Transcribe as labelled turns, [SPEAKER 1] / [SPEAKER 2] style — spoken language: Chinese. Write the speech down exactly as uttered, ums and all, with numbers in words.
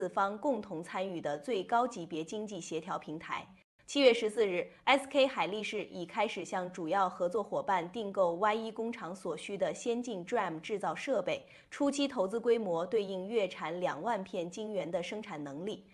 [SPEAKER 1] 四方共同参与的最高级别经济协调平台。七月十四日 ，S K 海力士已开始向主要合作伙伴订购 Y 一 工厂所需的先进 D R A M 制造设备，初期投资规模对应月产两万片晶圆的生产能力。